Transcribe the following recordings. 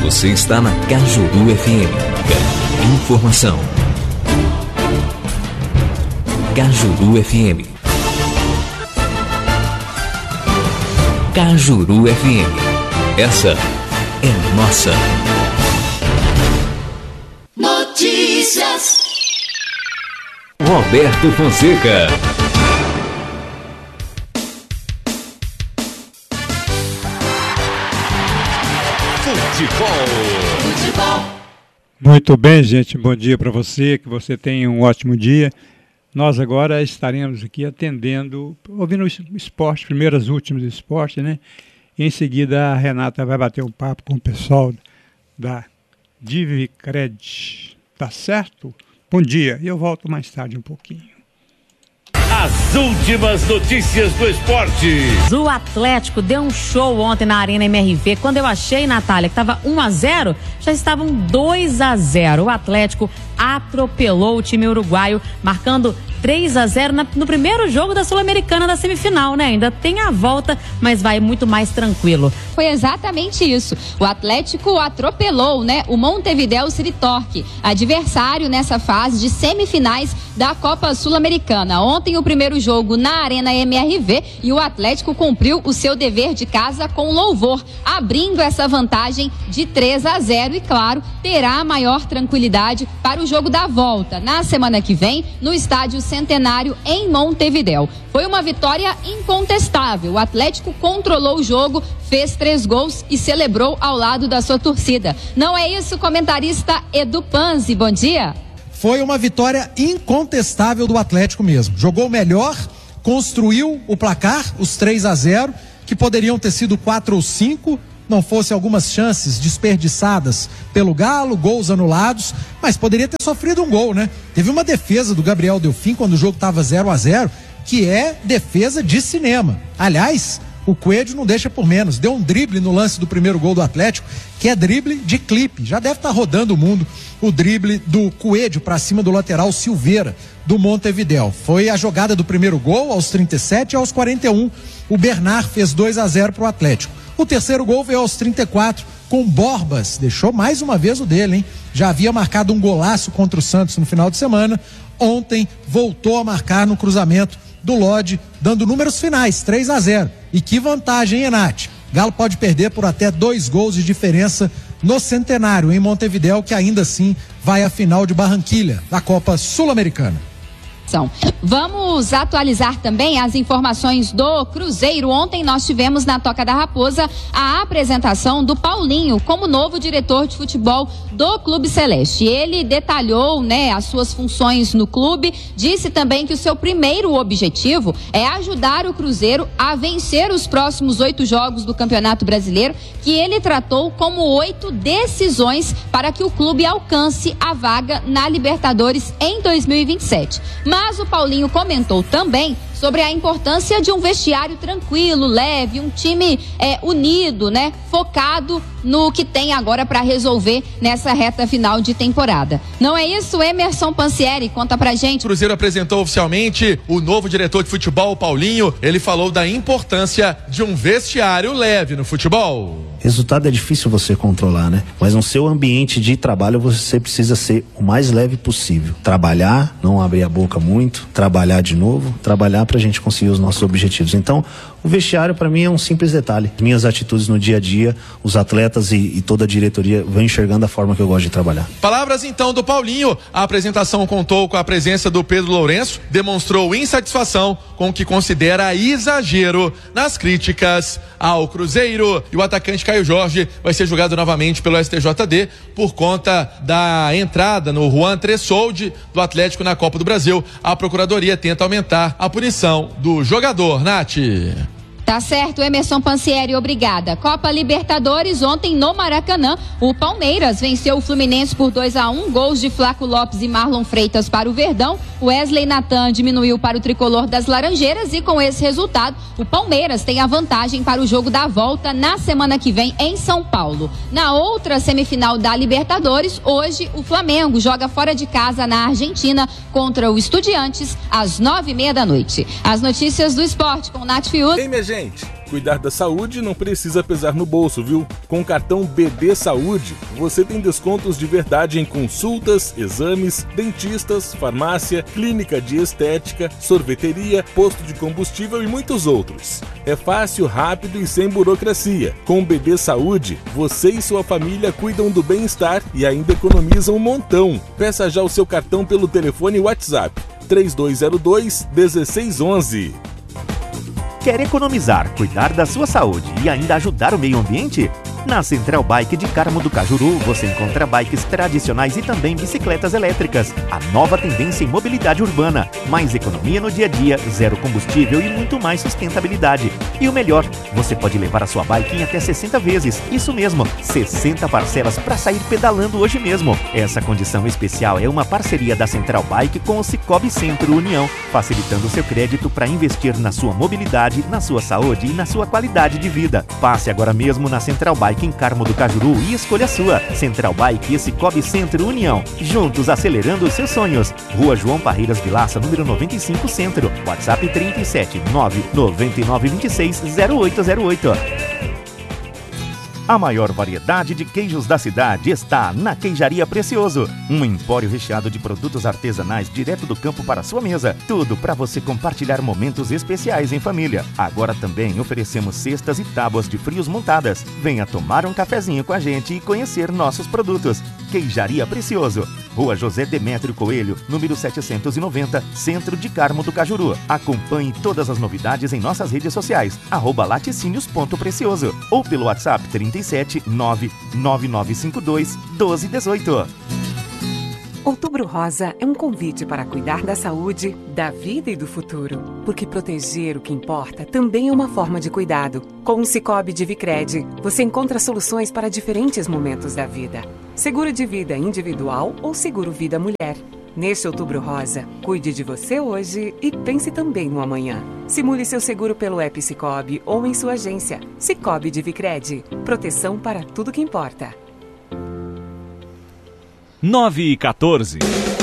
Você está na Cajuru FM. Informação. Cajuru FM. Cajuru FM. Essa é nossa. Notícias. Roberto Fonseca. Futebol. Muito bem, gente. Bom dia para você, que você tenha um ótimo dia. Nós agora estaremos aqui atendendo, ouvindo o esporte, primeiras últimas do esporte, né? E em seguida a Renata vai bater um papo com o pessoal da Divicred. Tá certo? Bom dia. E eu volto mais tarde um pouquinho. As últimas notícias do esporte. O Atlético deu um show ontem na Arena MRV. Quando eu achei, Natália, que estava 1-0, já estavam 2-0. O Atlético atropelou o time uruguaio, marcando 3-0 no primeiro jogo da Sul-Americana da semifinal, né? Ainda tem a volta, mas vai muito mais tranquilo. Foi exatamente isso. O Atlético atropelou, né? O Montevideo City Torque, adversário nessa fase de semifinais da Copa Sul-Americana. Ontem o primeiro jogo na Arena MRV e o Atlético cumpriu o seu dever de casa com louvor, abrindo essa vantagem de 3-0 e, claro, terá maior tranquilidade para o jogo da volta na semana que vem no estádio Centenário em Montevideo. Foi uma vitória incontestável. O Atlético controlou o jogo, fez 3 gols e celebrou ao lado da sua torcida. Não é isso, comentarista Edu Panzi? Bom dia. Foi uma vitória incontestável do Atlético mesmo. Jogou melhor, construiu o placar, os 3-0, que poderiam ter sido 4 ou 5, não fosse algumas chances desperdiçadas pelo Galo, gols anulados, mas poderia ter sofrido um gol, né? Teve uma defesa do Gabriel Delfim quando o jogo estava 0-0, que é defesa de cinema. Aliás, o Coelho não deixa por menos, deu um drible no lance do primeiro gol do Atlético, que é drible de clipe. Já deve estar rodando o mundo o drible do Coelho para cima do lateral Silveira, do Montevideo. Foi a jogada do primeiro gol aos 37 e aos 41. O Bernard fez 2-0 para o Atlético. O terceiro gol veio aos 34 com Borbas, deixou mais uma vez o dele, hein? Já havia marcado um golaço contra o Santos no final de semana. Ontem voltou a marcar no cruzamento do Lodge, dando números finais, 3-0. E que vantagem, hein, Nath? Galo pode perder por até 2 gols de diferença no Centenário, em Montevideo, que ainda assim vai à final de Barranquilha, da Copa Sul-Americana. Vamos atualizar também as informações do Cruzeiro. Ontem nós tivemos na Toca da Raposa a apresentação do Paulinho como novo diretor de futebol do Clube Celeste. Ele detalhou, né, as suas funções no clube, disse também que o seu primeiro objetivo é ajudar o Cruzeiro a vencer os próximos 8 jogos do Campeonato Brasileiro, que ele tratou como 8 decisões para que o clube alcance a vaga na Libertadores em 2027. Mas o Paulinho comentou também sobre a importância de um vestiário tranquilo, leve, um time unido, né? Focado no que tem agora para resolver nessa reta final de temporada. Não é isso, Emerson Pansieri? Conta pra gente. O Cruzeiro apresentou oficialmente o novo diretor de futebol, Paulinho. Ele falou da importância de um vestiário leve no futebol. Resultado é difícil você controlar, né? Mas no seu ambiente de trabalho você precisa ser o mais leve possível. Trabalhar, não abrir a boca muito, trabalhar de novo, trabalhar pra gente conseguir os nossos objetivos. Então, o vestiário para mim é um simples detalhe. Minhas atitudes no dia a dia, os atletas e toda a diretoria vão enxergando a forma que eu gosto de trabalhar. Palavras então do Paulinho. A apresentação contou com a presença do Pedro Lourenço, demonstrou insatisfação com o que considera exagero nas críticas ao Cruzeiro. E o atacante Caio Jorge vai ser julgado novamente pelo STJD por conta da entrada no Juan Tressoldi do Atlético na Copa do Brasil. A Procuradoria tenta aumentar a punição do jogador. Nath. Tá certo, Emerson Pansieri, obrigada. Copa Libertadores, ontem no Maracanã, o Palmeiras venceu o Fluminense por 2-1, gols de Flaco Lopes e Marlon Freitas para o Verdão. Wesley Natan diminuiu para o tricolor das Laranjeiras e com esse resultado, o Palmeiras tem a vantagem para o jogo da volta na semana que vem em São Paulo. Na outra semifinal da Libertadores, hoje o Flamengo joga fora de casa na Argentina contra o Estudiantes às 9:30 da noite. As notícias do esporte com Nath Fius. Ei, minha gente, Cuidar da saúde não precisa pesar no bolso, viu? Com o cartão BD Saúde, você tem descontos de verdade em consultas, exames, dentistas, farmácia, clínica de estética, sorveteria, posto de combustível e muitos outros. É fácil, rápido e sem burocracia. Com o BD Saúde, você e sua família cuidam do bem-estar e ainda economizam um montão. Peça já o seu cartão pelo telefone WhatsApp 3202-1611. Quer economizar, cuidar da sua saúde e ainda ajudar o meio ambiente? Na Central Bike de Carmo do Cajuru, você encontra bikes tradicionais e também bicicletas elétricas. A nova tendência em mobilidade urbana. Mais economia no dia a dia, zero combustível e muito mais sustentabilidade. E o melhor, você pode levar a sua bike em até 60 vezes. Isso mesmo, 60 parcelas para sair pedalando hoje mesmo. Essa condição especial é uma parceria da Central Bike com o Cicobi Centro União, facilitando seu crédito para investir na sua mobilidade, na sua saúde e na sua qualidade de vida. Passe agora mesmo na Central Bike em Carmo do Cajuru e escolha a sua. Central Bike e Cicobi Centro União. Juntos acelerando os seus sonhos. Rua João Parreiras Vilaça, número 95 Centro. WhatsApp 37 999 26 0808. A maior variedade de queijos da cidade está na Queijaria Precioso. Um empório recheado de produtos artesanais direto do campo para a sua mesa. Tudo para você compartilhar momentos especiais em família. Agora também oferecemos cestas e tábuas de frios montadas. Venha tomar um cafezinho com a gente e conhecer nossos produtos. Queijaria Precioso. Rua José Demétrio Coelho, número 790, Centro de Carmo do Cajuru. Acompanhe todas as novidades em nossas redes sociais, @laticínios.precioso ou pelo WhatsApp 37 99952 1218. Outubro Rosa é um convite para cuidar da saúde, da vida e do futuro. Porque proteger o que importa também é uma forma de cuidado. Com o Cicobi Divicred, você encontra soluções para diferentes momentos da vida. Seguro de vida individual ou seguro vida mulher. Neste Outubro Rosa, cuide de você hoje e pense também no amanhã. Simule seu seguro pelo app Cicobi ou em sua agência. Cicobi Divicred. Proteção para tudo que importa. 9h14.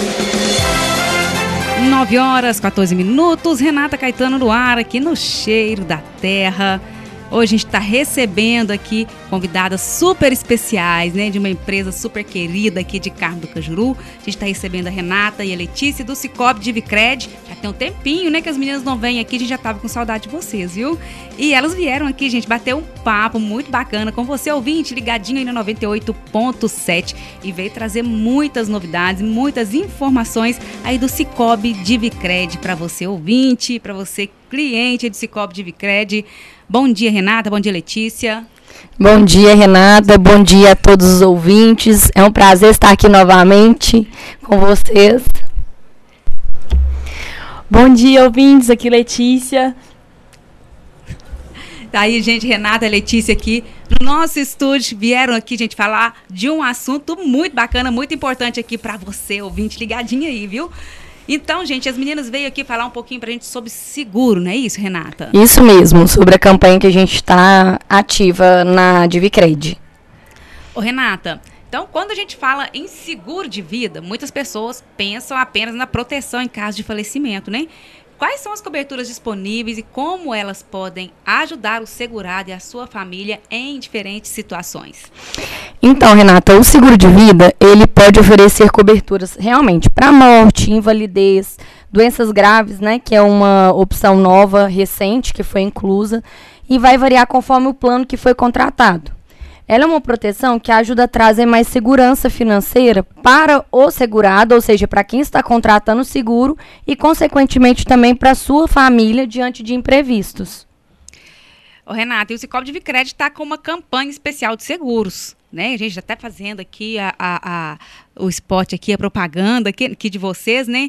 9h14. Renata Caetano no ar, aqui no Cheiro da Terra. Hoje a gente está recebendo aqui convidadas super especiais, né? De uma empresa super querida aqui de Carmo do Cajuru. A gente está recebendo a Renata e a Letícia do Cicobi Divicred. Já tem um tempinho, né? Que as meninas não vêm aqui, a gente já tava com saudade de vocês, viu? E elas vieram aqui, gente, bater um papo muito bacana com você, ouvinte, ligadinho aí no 98.7. E veio trazer muitas novidades, muitas informações aí do Cicobi Divicred para você, ouvinte, para você, cliente do Cicobi Divicred. Bom dia, Renata. Bom dia, Letícia. Bom dia, Renata. Bom dia a todos os ouvintes. É um prazer estar aqui novamente com vocês. Bom dia, ouvintes. Aqui, Letícia. Tá aí, gente, Renata e Letícia aqui no nosso estúdio. Vieram aqui, gente, falar de um assunto muito bacana, muito importante aqui para você, ouvinte, ligadinho aí, viu? Então, gente, as meninas veio aqui falar um pouquinho pra gente sobre seguro, não é isso, Renata? Isso mesmo, sobre a campanha que a gente está ativa na Divicred. Ô, Renata, então, quando a gente fala em seguro de vida, muitas pessoas pensam apenas na proteção em caso de falecimento, né? Quais são as coberturas disponíveis e como elas podem ajudar o segurado e a sua família em diferentes situações? Então, Renata, o seguro de vida, ele pode oferecer coberturas realmente para morte, invalidez, doenças graves, né, que é uma opção nova, recente, que foi inclusa, e vai variar conforme o plano que foi contratado. Ela é uma proteção que ajuda a trazer mais segurança financeira para o segurado, ou seja, para quem está contratando o seguro e, consequentemente, também para a sua família diante de imprevistos. Ô, Renata, e o Cicobi Divicred está com uma campanha especial de seguros, né? A gente já está fazendo aqui o spot aqui, a propaganda aqui de vocês, né?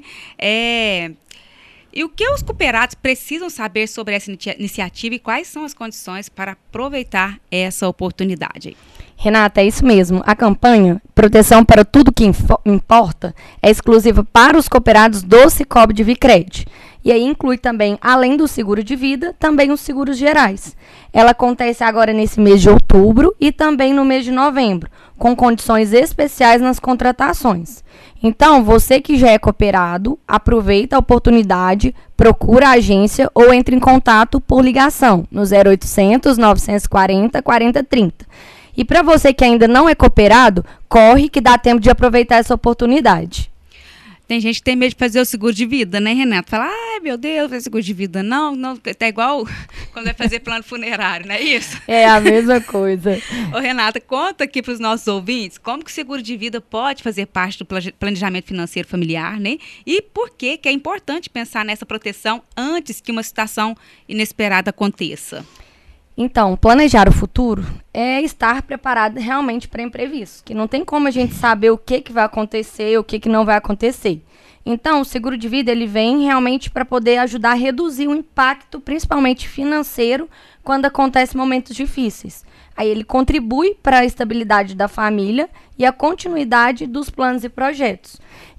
E o que os cooperados precisam saber sobre essa iniciativa e quais são as condições para aproveitar essa oportunidade? Renata, é isso mesmo. A campanha Proteção para Tudo que Importa é exclusiva para os cooperados do Cicobi Divicred. E aí inclui também, além do seguro de vida, também os seguros gerais. Ela acontece agora nesse mês de outubro e também no mês de novembro, com condições especiais nas contratações. Então, você que já é cooperado, aproveita a oportunidade, procura a agência ou entre em contato por ligação no 0800 940 4030. E para você que ainda não é cooperado, corre que dá tempo de aproveitar essa oportunidade. Tem gente que tem medo de fazer o seguro de vida, né, Renato? Fala, ai, meu Deus, fazer seguro de vida. Não, tá igual quando vai fazer plano funerário, não é isso? É a mesma coisa. Ô, Renata, conta aqui para os nossos ouvintes como que o seguro de vida pode fazer parte do planejamento financeiro familiar, né? E por que é importante pensar nessa proteção antes que uma situação inesperada aconteça. Então, planejar o futuro é estar preparado realmente para imprevistos, que não tem como a gente saber o que vai acontecer, o que não vai acontecer. Então, o seguro de vida ele vem realmente para poder ajudar a reduzir o impacto, principalmente financeiro, quando acontecem momentos difíceis. Aí ele contribui para a estabilidade da família e a continuidade dos planos e projetos.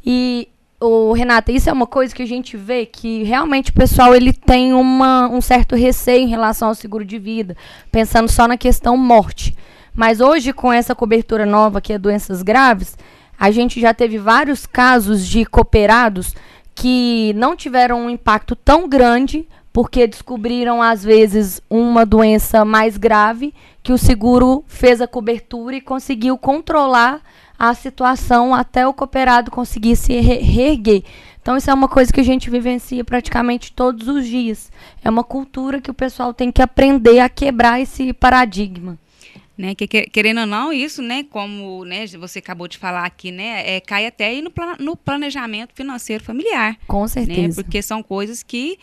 E Renata, isso é uma coisa que a gente vê que realmente o pessoal ele tem um certo receio em relação ao seguro de vida, pensando só na questão morte. Mas hoje, com essa cobertura nova, que é doenças graves, a gente já teve vários casos de cooperados que não tiveram um impacto tão grande porque descobriram, às vezes, uma doença mais grave que o seguro fez a cobertura e conseguiu controlar a situação até o cooperado conseguir se reerguer. Então, isso é uma coisa que a gente vivencia praticamente todos os dias. É uma cultura que o pessoal tem que aprender a quebrar esse paradigma. Né, querendo ou não, isso, né, como, né, você acabou de falar aqui, né, cai até aí no planejamento financeiro familiar. Com certeza. Né, porque são coisas que,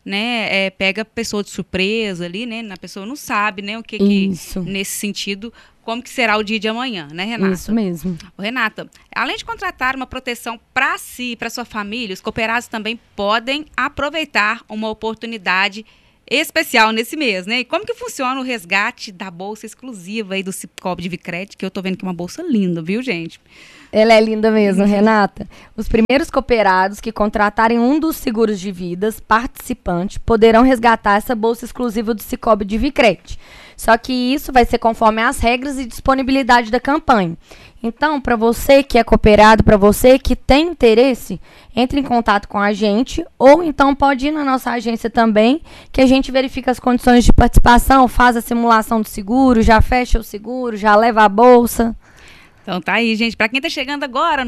né, pega a pessoa de surpresa ali, né, a pessoa não sabe, né, o que nesse sentido, como que será o dia de amanhã, né, Renata? Isso mesmo. Renata, além de contratar uma proteção para si e para sua família, os cooperados também podem aproveitar uma oportunidade especial nesse mês, né? E como que funciona o resgate da bolsa exclusiva aí do Cicobi de Vicred, que eu tô vendo que é uma bolsa linda, viu, gente? Ela é linda mesmo, Renata. Os primeiros cooperados que contratarem um dos seguros de vidas participantes poderão resgatar essa bolsa exclusiva do Cicobi de Vicred. Só que isso vai ser conforme as regras e disponibilidade da campanha. Então, para você que é cooperado, para você que tem interesse, entre em contato com a gente ou então pode ir na nossa agência também, que a gente verifica as condições de participação, faz a simulação do seguro, já fecha o seguro, já leva a bolsa. Então tá aí, gente. Para quem tá chegando agora,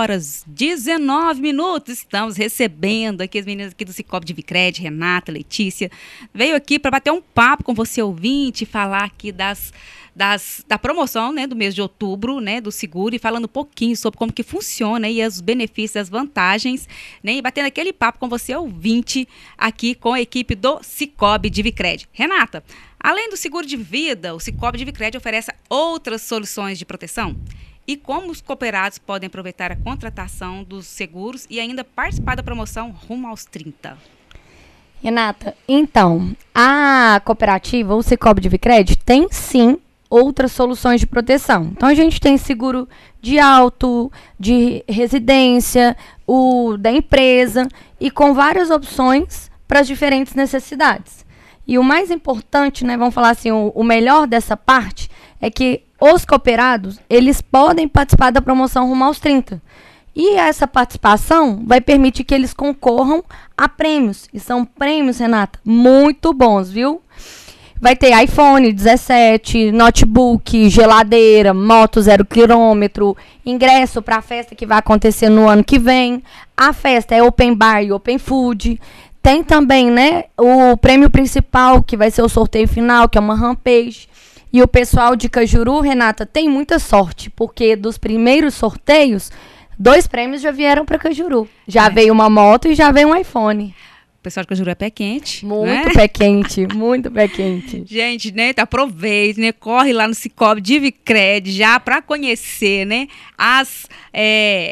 9h19, estamos recebendo aqui as meninas aqui do Cicobi de Vicred, Renata, Letícia. Veio aqui para bater um papo com você, ouvinte, falar aqui da promoção, né, do mês de outubro, né, do seguro, e falando um pouquinho sobre como que funciona e os benefícios, as vantagens, né, e batendo aquele papo com você, ouvinte, aqui com a equipe do Cicobi de Vicred. Renata, além do seguro de vida, o Cicobi de Vicred oferece outras soluções de proteção? E como os cooperados podem aproveitar a contratação dos seguros e ainda participar da promoção rumo aos 30? Renata, então, a cooperativa, o Cicobi de Vicred, tem sim outras soluções de proteção. Então, a gente tem seguro de auto, de residência, o da empresa, e com várias opções para as diferentes necessidades. E o mais importante, né, vamos falar assim, o melhor dessa parte é que os cooperados, eles podem participar da promoção rumo aos 30. E essa participação vai permitir que eles concorram a prêmios. E são prêmios, Renata, muito bons, viu? Vai ter iPhone 17, notebook, geladeira, moto 0 km, ingresso para a festa que vai acontecer no ano que vem. A festa é open bar e open food. Tem também, né, o prêmio principal, que vai ser o sorteio final, que é uma rampage. E o pessoal de Cajuru, Renata, tem muita sorte, porque dos primeiros sorteios, 2 prêmios já vieram para Cajuru. Já veio uma moto e já veio um iPhone. O pessoal de Cajuru é pé quente. Muito, né? Pé quente, muito pé quente. Gente, né, aproveite, né, corre lá no Cicobi de Vicred já para conhecer, né,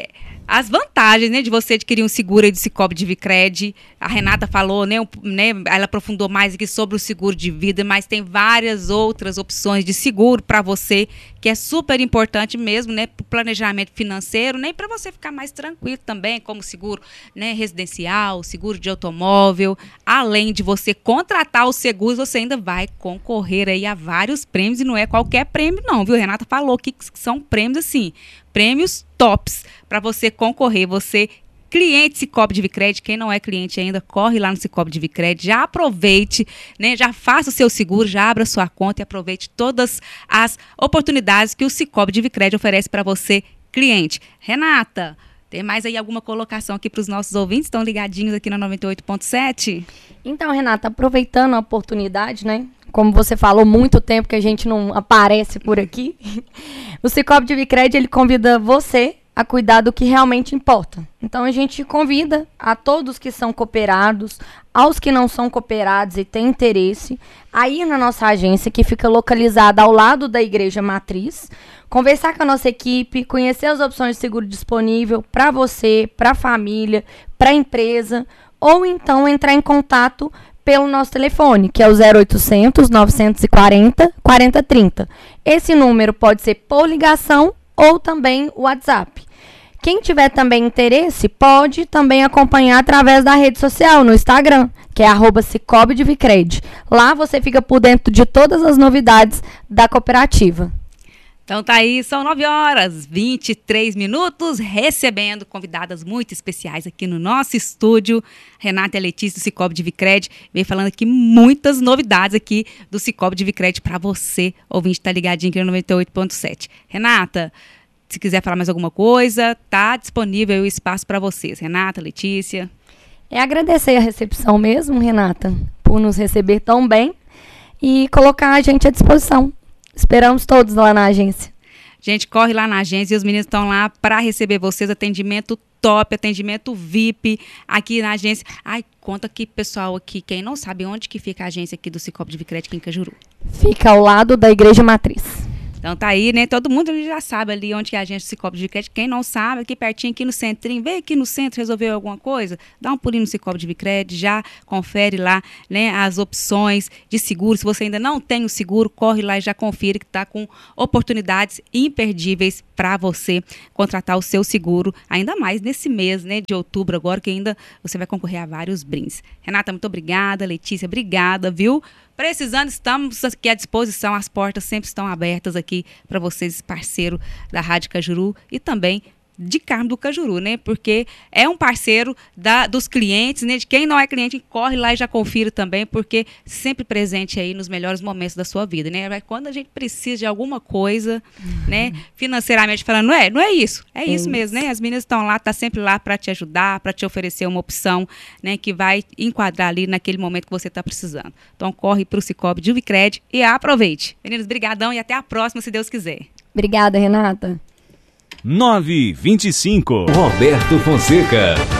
as vantagens, né, de você adquirir um seguro aí do Sicoob Divicred. A Renata falou, né, ela aprofundou mais aqui sobre o seguro de vida, mas tem várias outras opções de seguro para você, que é super importante mesmo, né, para o planejamento financeiro, né, e para você ficar mais tranquilo também, como seguro, né, residencial, seguro de automóvel. Além de você contratar os seguros, você ainda vai concorrer aí a vários prêmios, e não é qualquer prêmio não, viu? A Renata falou que são prêmios assim, prêmios tops para você concorrer. Você, cliente Sicoob Divicred, quem não é cliente ainda, corre lá no Sicoob Divicred, já aproveite, né, já faça o seu seguro, já abra sua conta e aproveite todas as oportunidades que o Sicoob Divicred oferece para você, cliente. Renata, tem mais aí alguma colocação aqui para os nossos ouvintes? Estão ligadinhos aqui na 98.7? Então, Renata, aproveitando a oportunidade, né? Como você falou, muito tempo que a gente não aparece por aqui. O Sicoob Divicred, ele convida você a cuidar do que realmente importa. Então, a gente convida a todos que são cooperados, aos que não são cooperados e têm interesse, a ir na nossa agência, que fica localizada ao lado da Igreja Matriz, conversar com a nossa equipe, conhecer as opções de seguro disponível para você, para a família, para a empresa, ou então entrar em contato pelo nosso telefone, que é o 0800 940 4030. Esse número pode ser por ligação ou também WhatsApp. Quem tiver também interesse, pode também acompanhar através da rede social, no Instagram, que é @Sicoob Divicred. Lá você fica por dentro de todas as novidades da cooperativa. Então tá aí, são 9h23, recebendo convidadas muito especiais aqui no nosso estúdio. Renata e Letícia do Sicoob Divicred, vem falando aqui muitas novidades aqui do Sicoob Divicred para você, ouvinte, tá ligadinho aqui no 98.7. Renata, se quiser falar mais alguma coisa, tá disponível o espaço para vocês. Renata, Letícia. É agradecer a recepção mesmo, Renata, por nos receber tão bem e colocar a gente à disposição. Esperamos todos lá na agência. Gente, corre lá na agência e os meninos estão lá para receber vocês. Atendimento top, atendimento VIP aqui na agência. Ai, conta aqui, pessoal, aqui, quem não sabe onde que fica a agência aqui do Sicoob Divicred aqui em Cajuru. Fica ao lado da Igreja Matriz. Então tá aí, né? Todo mundo já sabe ali onde que é a agência do Sicoob Divicred. Quem não sabe, aqui pertinho, aqui no centrinho, vem aqui no centro, resolveu alguma coisa, dá um pulinho no Sicoob Divicred, já confere lá, né, as opções de seguro. Se você ainda não tem o seguro, corre lá e já confira que tá com oportunidades imperdíveis para você contratar o seu seguro, ainda mais nesse mês, né, de outubro agora, que ainda você vai concorrer a vários brindes. Renata, muito obrigada. Letícia, obrigada, viu? Precisando, estamos aqui à disposição, as portas sempre estão abertas aqui para vocês, parceiro da Rádio Cajuru e também de Carmo do Cajuru, né? Porque é um parceiro dos clientes, né? De quem não é cliente, corre lá e já confira também, porque sempre presente aí nos melhores momentos da sua vida, né? Quando a gente precisa de alguma coisa, né? Financeiramente falando, não é isso, é isso mesmo, né? As meninas estão lá, tá sempre lá para te ajudar, para te oferecer uma opção, né? Que vai enquadrar ali naquele momento que você está precisando. Então corre para o Sicoob Divicred e aproveite. Meninas, brigadão e até a próxima, se Deus quiser. Obrigada, Renata. 9h25. Roberto Fonseca.